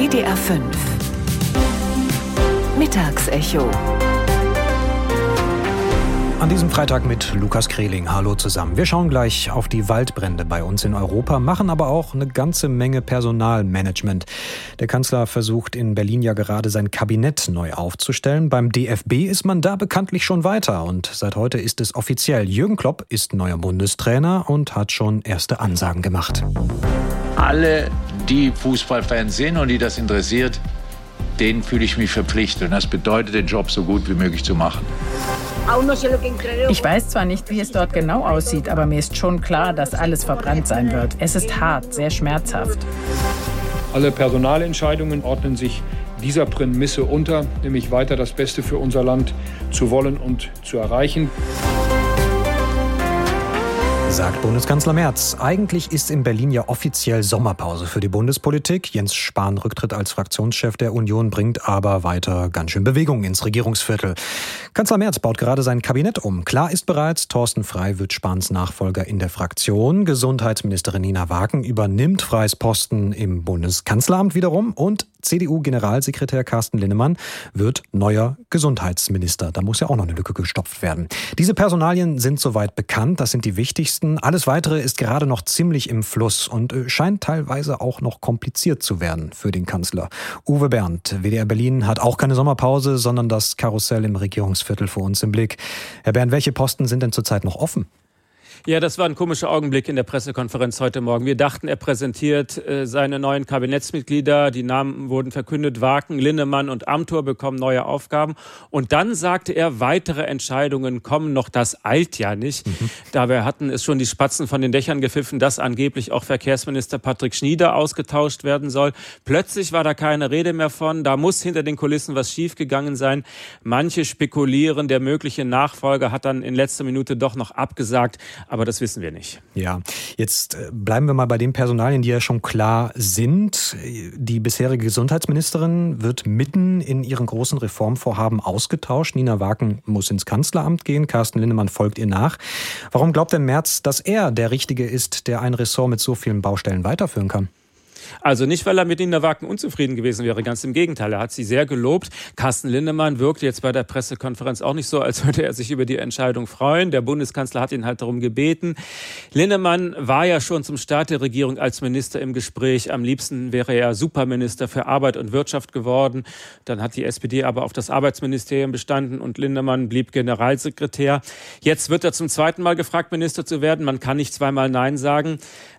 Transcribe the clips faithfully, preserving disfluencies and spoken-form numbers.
W D R fünf Mittagsecho. An diesem Freitag mit Lukas Kreling. Hallo zusammen. Wir schauen gleich auf die Waldbrände bei uns in Europa, machen aber auch eine ganze Menge Personalmanagement. Der Kanzler versucht in Berlin ja gerade sein Kabinett neu aufzustellen. Beim D F B ist man da bekanntlich schon weiter und seit heute ist es offiziell. Jürgen Klopp ist neuer Bundestrainer und hat schon erste Ansagen gemacht. Alle, die Fußballfans sind und die das interessiert, denen fühle ich mich verpflichtet. Und das bedeutet, den Job so gut wie möglich zu machen. Ich weiß zwar nicht, wie es dort genau aussieht, aber mir ist schon klar, dass alles verbrannt sein wird. Es ist hart, sehr schmerzhaft. Alle Personalentscheidungen ordnen sich dieser Prämisse unter, nämlich weiter das Beste für unser Land zu wollen und zu erreichen. Sagt Bundeskanzler Merz. Eigentlich ist in Berlin ja offiziell Sommerpause für die Bundespolitik. Jens Spahn Rücktritt als Fraktionschef der Union bringt aber weiter ganz schön Bewegung ins Regierungsviertel. Kanzler Merz baut gerade sein Kabinett um. Klar ist bereits, Thorsten Frey wird Spahns Nachfolger in der Fraktion. Gesundheitsministerin Nina Wagen übernimmt Freys Posten im Bundeskanzleramt wiederum. Und C D U-Generalsekretär Carsten Linnemann wird neuer Gesundheitsminister. Da muss ja auch noch eine Lücke gestopft werden. Diese Personalien sind soweit bekannt. Das sind die wichtigsten. Alles Weitere ist gerade noch ziemlich im Fluss und scheint teilweise auch noch kompliziert zu werden für den Kanzler. Uwe Bernd, W D R Berlin, hat auch keine Sommerpause, sondern das Karussell im Regierungsviertel für uns im Blick. Herr Bernd, welche Posten sind denn zurzeit noch offen? Ja, das war ein komischer Augenblick in der Pressekonferenz heute Morgen. Wir dachten, er präsentiert äh, seine neuen Kabinettsmitglieder. Die Namen wurden verkündet. Wagen, Linnemann und Amthor bekommen neue Aufgaben. Und dann sagte er, weitere Entscheidungen kommen noch. Das eilt ja nicht. Mhm. Dabei hatten es schon die Spatzen von den Dächern gepfiffen, dass angeblich auch Verkehrsminister Patrick Schnieder ausgetauscht werden soll. Plötzlich war da keine Rede mehr von. Da muss hinter den Kulissen was schiefgegangen sein. Manche spekulieren, der mögliche Nachfolger hat dann in letzter Minute doch noch abgesagt. Aber das wissen wir nicht. Ja, jetzt bleiben wir mal bei den Personalien, die ja schon klar sind. Die bisherige Gesundheitsministerin wird mitten in ihren großen Reformvorhaben ausgetauscht. Nina Wagen muss ins Kanzleramt gehen. Carsten Linnemann folgt ihr nach. Warum glaubt denn Merz, dass er der Richtige ist, der ein Ressort mit so vielen Baustellen weiterführen kann? Also nicht, weil er mit Nina Wagen unzufrieden gewesen wäre, ganz im Gegenteil. Er hat sie sehr gelobt. Carsten Linnemann wirkte jetzt bei der Pressekonferenz auch nicht so, als würde er sich über die Entscheidung freuen. Der Bundeskanzler hat ihn halt darum gebeten. Linnemann war ja schon zum Start der Regierung als Minister im Gespräch. Am liebsten wäre er Superminister für Arbeit und Wirtschaft geworden. Dann hat die S P D aber auf das Arbeitsministerium bestanden und Linnemann blieb Generalsekretär. Jetzt wird er zum zweiten Mal gefragt, Minister zu werden. Man kann nicht zweimal Nein sagen.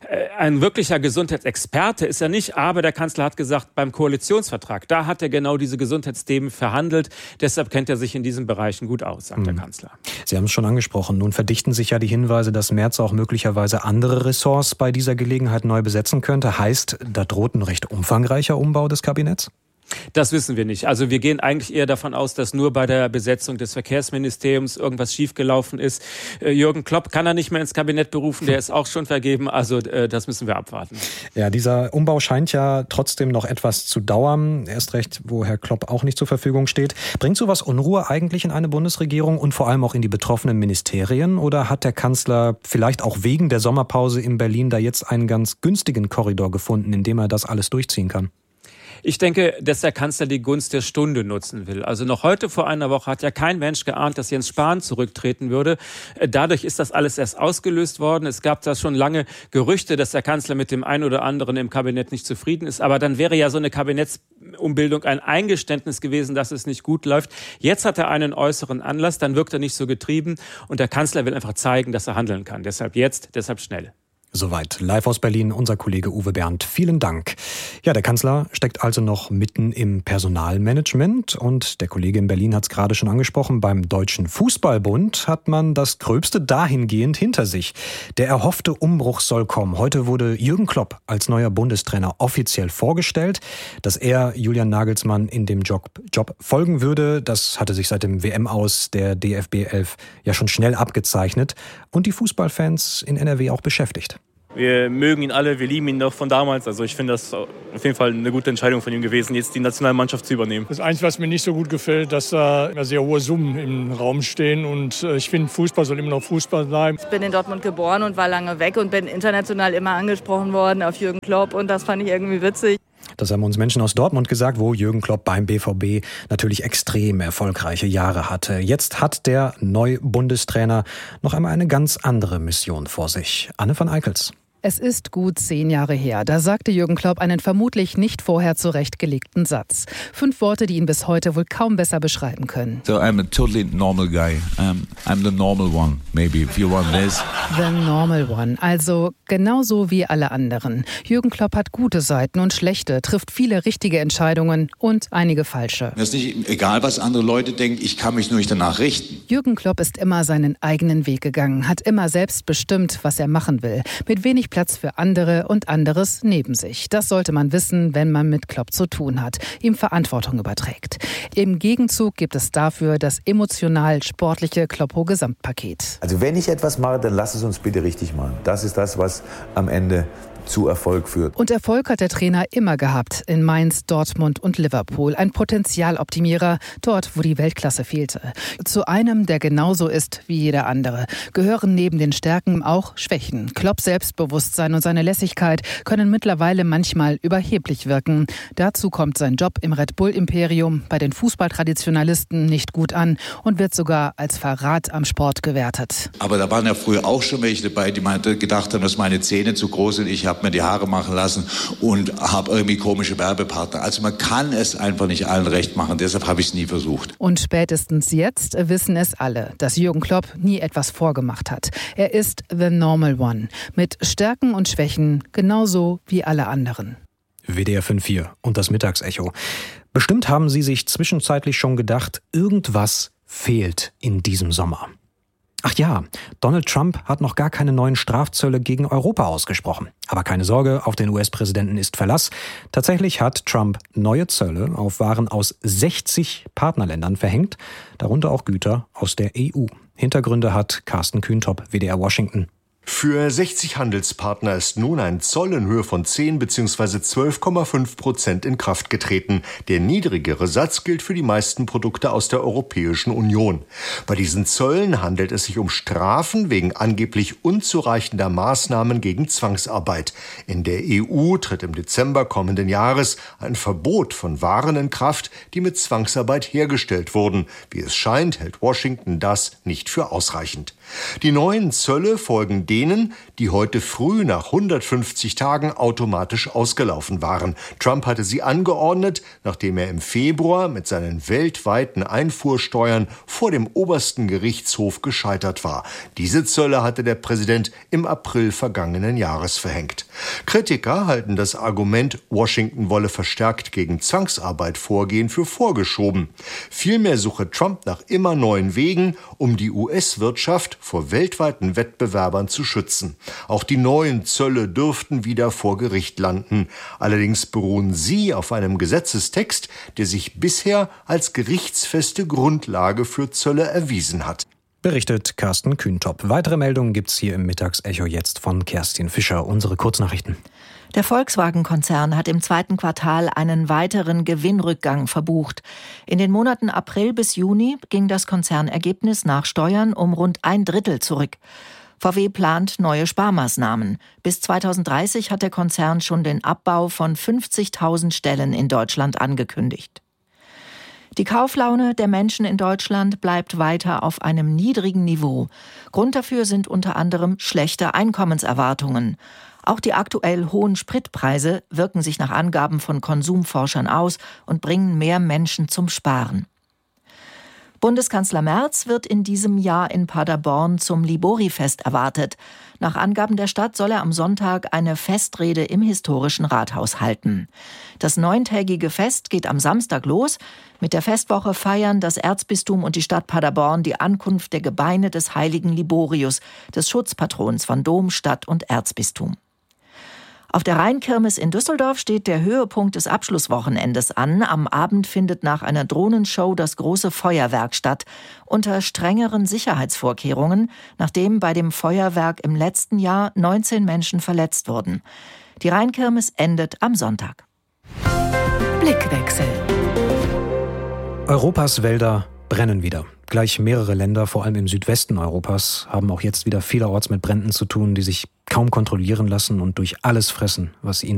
Ein wirklicher Gesundheitsexperte ist er nicht, aber der Kanzler hat gesagt, beim Koalitionsvertrag, da hat er genau diese Gesundheitsthemen verhandelt. Deshalb kennt er sich in diesen Bereichen gut aus, sagt mhm. der Kanzler. Sie haben es schon angesprochen. Nun verdichten sich ja die Hinweise, dass Merz auch möglicherweise andere Ressorts bei dieser Gelegenheit neu besetzen könnte. Heißt, da droht ein recht umfangreicher Umbau des Kabinetts? Das wissen wir nicht. Also wir gehen eigentlich eher davon aus, dass nur bei der Besetzung des Verkehrsministeriums irgendwas schiefgelaufen ist. Jürgen Klopp kann er nicht mehr ins Kabinett berufen, der ist auch schon vergeben. Also das müssen wir abwarten. Ja, dieser Umbau scheint ja trotzdem noch etwas zu dauern. Erst recht, wo Herr Klopp auch nicht zur Verfügung steht. Bringt sowas Unruhe eigentlich in eine Bundesregierung und vor allem auch in die betroffenen Ministerien? Oder hat der Kanzler vielleicht auch wegen der Sommerpause in Berlin da jetzt einen ganz günstigen Korridor gefunden, in dem er das alles durchziehen kann? Ich denke, dass der Kanzler die Gunst der Stunde nutzen will. Also noch heute vor einer Woche hat ja kein Mensch geahnt, dass Jens Spahn zurücktreten würde. Dadurch ist das alles erst ausgelöst worden. Es gab da schon lange Gerüchte, dass der Kanzler mit dem einen oder anderen im Kabinett nicht zufrieden ist. Aber dann wäre ja so eine Kabinettsumbildung ein Eingeständnis gewesen, dass es nicht gut läuft. Jetzt hat er einen äußeren Anlass, dann wirkt er nicht so getrieben. Und der Kanzler will einfach zeigen, dass er handeln kann. Deshalb jetzt, deshalb schnell. Soweit live aus Berlin unser Kollege Uwe Bernd. Vielen Dank. Ja, der Kanzler steckt also noch mitten im Personalmanagement und der Kollege in Berlin hat es gerade schon angesprochen. Beim Deutschen Fußballbund hat man das Gröbste dahingehend hinter sich. Der erhoffte Umbruch soll kommen. Heute wurde Jürgen Klopp als neuer Bundestrainer offiziell vorgestellt. Dass er Julian Nagelsmann in dem Job, Job folgen würde, das hatte sich seit dem W M-Aus der D F B elf ja schon schnell abgezeichnet und die Fußballfans in N R W auch beschäftigt. Wir mögen ihn alle, wir lieben ihn noch von damals. Also ich finde das auf jeden Fall eine gute Entscheidung von ihm gewesen, jetzt die Nationalmannschaft zu übernehmen. Das Einzige, was mir nicht so gut gefällt, dass da immer sehr hohe Summen im Raum stehen. Und ich finde, Fußball soll immer noch Fußball bleiben. Ich bin in Dortmund geboren und war lange weg und bin international immer angesprochen worden auf Jürgen Klopp. Und das fand ich irgendwie witzig. Das haben uns Menschen aus Dortmund gesagt, wo Jürgen Klopp beim B V B natürlich extrem erfolgreiche Jahre hatte. Jetzt hat der neue Bundestrainer noch einmal eine ganz andere Mission vor sich. Anne van Eickels. Es ist gut zehn Jahre her. Da sagte Jürgen Klopp einen vermutlich nicht vorher zurechtgelegten Satz. Fünf Worte, die ihn bis heute wohl kaum besser beschreiben können. So I'm a totally normal guy. Um, I'm the normal one, maybe, if you want this. The normal one, also genauso wie alle anderen. Jürgen Klopp hat gute Seiten und schlechte, trifft viele richtige Entscheidungen und einige falsche. Mir ist nicht egal, was andere Leute denken, ich kann mich nur nicht danach richten. Jürgen Klopp ist immer seinen eigenen Weg gegangen, hat immer selbst bestimmt, was er machen will. Mit wenig Platz für andere und anderes neben sich. Das sollte man wissen, wenn man mit Klopp zu tun hat, ihm Verantwortung überträgt. Im Gegenzug gibt es dafür das emotional-sportliche Kloppo-Gesamtpaket. Also wenn ich etwas mache, dann lass es uns bitte richtig machen. Das ist das, was am Ende zu Erfolg führt. Und Erfolg hat der Trainer immer gehabt in Mainz, Dortmund und Liverpool. Ein Potenzialoptimierer, dort, wo die Weltklasse fehlte. Zu einem, der genauso ist wie jeder andere, gehören neben den Stärken auch Schwächen. Klopps Selbstbewusstsein und seine Lässigkeit können mittlerweile manchmal überheblich wirken. Dazu kommt sein Job im Red Bull-Imperium bei den Fußballtraditionalisten nicht gut an und wird sogar als Verrat am Sport gewertet. Aber da waren ja früher auch schon welche dabei, die meinte, gedacht haben, dass meine Zähne zu groß sind. Ich habe mir die Haare machen lassen und habe irgendwie komische Werbepartner. Also man kann es einfach nicht allen recht machen. Deshalb habe ich es nie versucht. Und spätestens jetzt wissen es alle, dass Jürgen Klopp nie etwas vorgemacht hat. Er ist the normal one. Mit Stärken und Schwächen genauso wie alle anderen. W D R fünf Komma vier und das Mittagsecho. Bestimmt haben Sie sich zwischenzeitlich schon gedacht, irgendwas fehlt in diesem Sommer. Ach ja, Donald Trump hat noch gar keine neuen Strafzölle gegen Europa ausgesprochen. Aber keine Sorge, auf den U S-Präsidenten ist Verlass. Tatsächlich hat Trump neue Zölle auf Waren aus sechzig Partnerländern verhängt, darunter auch Güter aus der E U. Hintergründe hat Carsten Kühntop, W D R Washington. Für sechzig Handelspartner ist nun ein Zoll in Höhe von zehn bzw. zwölf Komma fünf Prozent in Kraft getreten. Der niedrigere Satz gilt für die meisten Produkte aus der Europäischen Union. Bei diesen Zöllen handelt es sich um Strafen wegen angeblich unzureichender Maßnahmen gegen Zwangsarbeit. In der E U tritt im Dezember kommenden Jahres ein Verbot von Waren in Kraft, die mit Zwangsarbeit hergestellt wurden. Wie es scheint, hält Washington das nicht für ausreichend. Die neuen Zölle folgen denen, die heute früh nach hundertfünfzig Tagen automatisch ausgelaufen waren. Trump hatte sie angeordnet, nachdem er im Februar mit seinen weltweiten Einfuhrsteuern vor dem obersten Gerichtshof gescheitert war. Diese Zölle hatte der Präsident im April vergangenen Jahres verhängt. Kritiker halten das Argument, Washington wolle verstärkt gegen Zwangsarbeit vorgehen, für vorgeschoben. Vielmehr suche Trump nach immer neuen Wegen, um die U S-Wirtschaft vor weltweiten Wettbewerbern zu schützen. Auch die neuen Zölle dürften wieder vor Gericht landen. Allerdings beruhen sie auf einem Gesetzestext, der sich bisher als gerichtsfeste Grundlage für Zölle erwiesen hat. Berichtet Carsten Kühntop. Weitere Meldungen gibt's hier im Mittagsecho jetzt von Kerstin Fischer. Unsere Kurznachrichten. Der Volkswagen-Konzern hat im zweiten Quartal einen weiteren Gewinnrückgang verbucht. In den Monaten April bis Juni ging das Konzernergebnis nach Steuern um rund ein Drittel zurück. V W plant neue Sparmaßnahmen. Bis zweitausenddreißig hat der Konzern schon den Abbau von fünfzigtausend Stellen in Deutschland angekündigt. Die Kauflaune der Menschen in Deutschland bleibt weiter auf einem niedrigen Niveau. Grund dafür sind unter anderem schlechte Einkommenserwartungen. Auch die aktuell hohen Spritpreise wirken sich nach Angaben von Konsumforschern aus und bringen mehr Menschen zum Sparen. Bundeskanzler Merz wird in diesem Jahr in Paderborn zum Libori-Fest erwartet. Nach Angaben der Stadt soll er am Sonntag eine Festrede im historischen Rathaus halten. Das neuntägige Fest geht am Samstag los. Mit der Festwoche feiern das Erzbistum und die Stadt Paderborn die Ankunft der Gebeine des heiligen Liborius, des Schutzpatrons von Dom, Stadt und Erzbistum. Auf der Rheinkirmes in Düsseldorf steht der Höhepunkt des Abschlusswochenendes an. Am Abend findet nach einer Drohnenshow das große Feuerwerk statt, unter strengeren Sicherheitsvorkehrungen, nachdem bei dem Feuerwerk im letzten Jahr neunzehn Menschen verletzt wurden. Die Rheinkirmes endet am Sonntag. Blickwechsel. Europas Wälder brennen wieder. Gleich mehrere Länder, vor allem im Südwesten Europas, haben auch jetzt wieder vielerorts mit Bränden zu tun, die sich kaum kontrollieren lassen und durch alles fressen, was ihnen